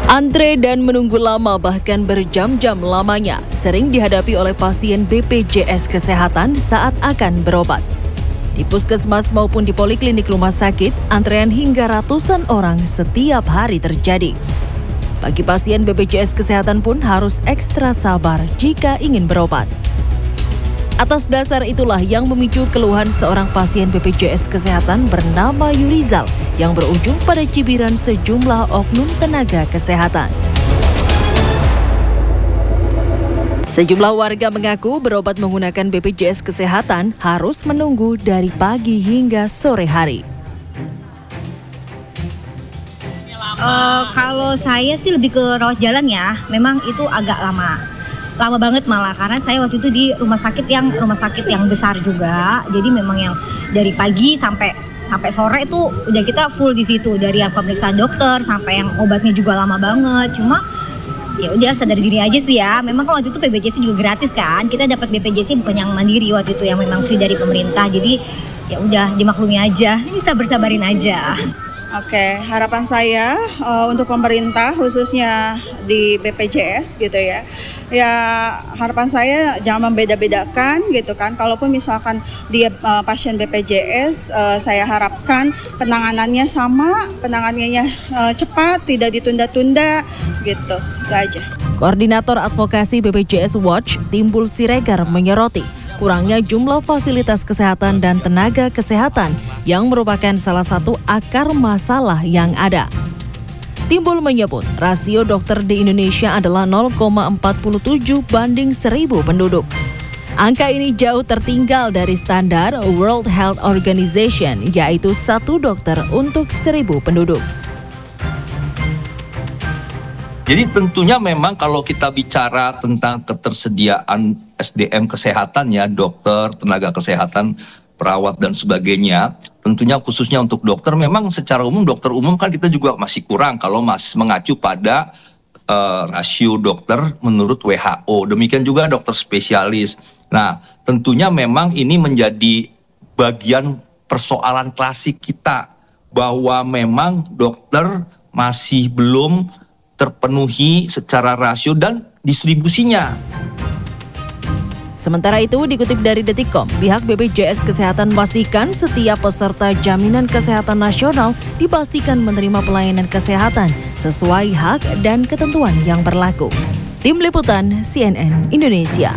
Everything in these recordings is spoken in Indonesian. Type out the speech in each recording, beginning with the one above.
Antre dan menunggu lama bahkan berjam-jam lamanya sering dihadapi oleh pasien BPJS Kesehatan saat akan berobat. Di puskesmas maupun di poliklinik rumah sakit, antrean hingga ratusan orang setiap hari terjadi. Bagi pasien BPJS Kesehatan pun harus ekstra sabar jika ingin berobat. Atas dasar itulah yang memicu keluhan seorang pasien BPJS Kesehatan bernama Yurizal yang berujung pada cibiran sejumlah oknum tenaga kesehatan. Sejumlah warga mengaku berobat menggunakan BPJS Kesehatan harus menunggu dari pagi hingga sore hari. Kalau saya sih lebih ke rawat jalan ya, memang itu agak lama banget malah, karena saya waktu itu di rumah sakit yang besar juga, jadi memang yang dari pagi sampai sore itu udah kita full di situ, dari yang pemeriksaan dokter sampai yang obatnya juga lama banget. Cuma ya udah sadar diri aja sih ya, memang kan waktu itu BPJS juga gratis kan, kita dapat BPJS bukan yang mandiri waktu itu, yang memang free dari pemerintah, jadi ya udah dimaklumi aja, ini sabar-sabarin aja. Oke, harapan saya untuk pemerintah khususnya di BPJS gitu ya. Ya harapan saya jangan membeda-bedakan gitu kan. Kalaupun misalkan dia pasien BPJS, saya harapkan penanganannya sama, penanganannya cepat, tidak ditunda-tunda gitu. Itu aja. Koordinator Advokasi BPJS Watch, Timbul Siregar menyoroti kurangnya jumlah fasilitas kesehatan dan tenaga kesehatan yang merupakan salah satu akar masalah yang ada. Timbul menyebut rasio dokter di Indonesia adalah 0,47 banding 1.000 penduduk. Angka ini jauh tertinggal dari standar World Health Organization, yaitu 1 dokter untuk 1.000 penduduk. Jadi tentunya memang kalau kita bicara tentang ketersediaan SDM kesehatan ya, dokter, tenaga kesehatan, perawat dan sebagainya, tentunya khususnya untuk dokter, memang secara umum dokter umum kan kita juga masih kurang kalau masih mengacu pada rasio dokter menurut WHO. Demikian juga dokter spesialis. Nah, tentunya memang ini menjadi bagian persoalan klasik kita, bahwa memang dokter masih belum terpenuhi secara rasio dan distribusinya. Sementara itu, dikutip dari Detikcom, pihak BPJS Kesehatan memastikan setiap peserta jaminan kesehatan nasional dipastikan menerima pelayanan kesehatan sesuai hak dan ketentuan yang berlaku. Tim Liputan CNN Indonesia.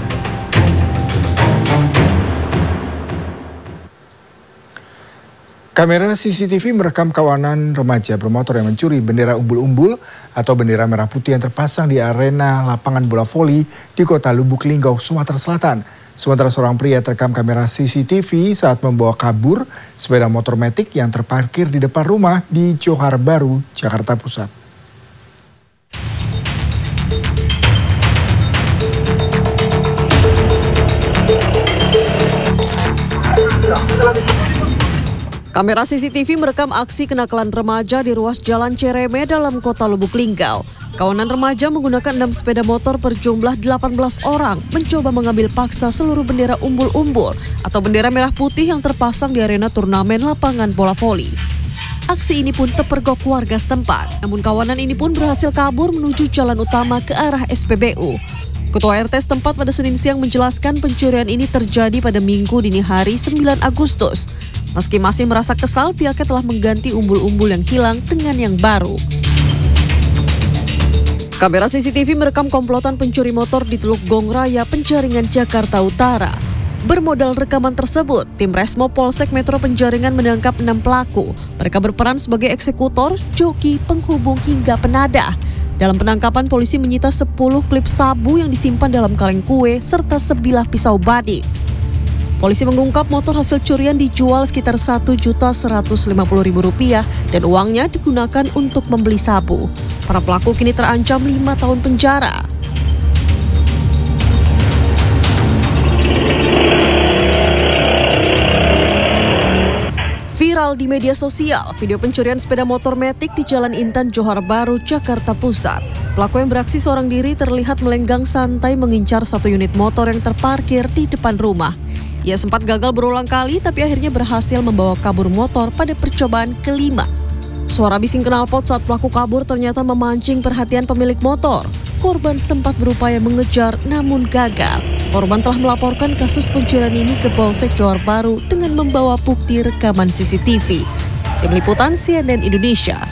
Kamera CCTV merekam kawanan remaja bermotor yang mencuri bendera umbul-umbul atau bendera merah putih yang terpasang di arena lapangan bola voli di kota Lubuk Linggau, Sumatera Selatan. Sementara seorang pria terekam kamera CCTV saat membawa kabur sepeda motor metik yang terparkir di depan rumah di Johar Baru, Jakarta Pusat. Kamera CCTV merekam aksi kenakalan remaja di ruas Jalan Cereme dalam kota Lubuk Linggau. Kawanan remaja menggunakan 6 sepeda motor berjumlah 18 orang mencoba mengambil paksa seluruh bendera umbul-umbul atau bendera merah putih yang terpasang di arena turnamen lapangan bola voli. Aksi ini pun terpergok warga setempat, namun kawanan ini pun berhasil kabur menuju jalan utama ke arah SPBU. Ketua RT setempat pada Senin siang menjelaskan pencurian ini terjadi pada Minggu dini hari 9 Agustus. Meski masih merasa kesal, pihaknya telah mengganti umbul-umbul yang hilang dengan yang baru. Kamera CCTV merekam komplotan pencuri motor di Teluk Gong Raya, Penjaringan, Jakarta Utara. Bermodal rekaman tersebut, tim Resmo Polsek Metro Penjaringan menangkap 6 pelaku. Mereka berperan sebagai eksekutor, joki, penghubung hingga penadah. Dalam penangkapan, polisi menyita 10 klip sabu yang disimpan dalam kaleng kue serta sebilah pisau badik. Polisi mengungkap motor hasil curian dijual sekitar Rp1.150.000 dan uangnya digunakan untuk membeli sabu. Para pelaku kini terancam 5 tahun penjara. Viral di media sosial, video pencurian sepeda motor metik di Jalan Intan Johar Baru, Jakarta Pusat. Pelaku yang beraksi seorang diri terlihat melenggang santai mengincar satu unit motor yang terparkir di depan rumah. Ia sempat gagal berulang kali tapi akhirnya berhasil membawa kabur motor pada percobaan kelima. Suara bising knalpot saat pelaku kabur ternyata memancing perhatian pemilik motor. Korban sempat berupaya mengejar namun gagal. Korban telah melaporkan kasus pencurian ini ke Polsek Johar Baru dengan membawa bukti rekaman CCTV. Tim Liputan CNN Indonesia.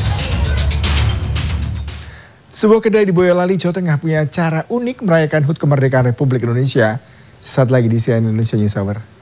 Sebuah kedai di Boyolali, Jawa Tengah punya cara unik merayakan HUT kemerdekaan Republik Indonesia. Sesaat lagi di CNN Indonesia News Hour.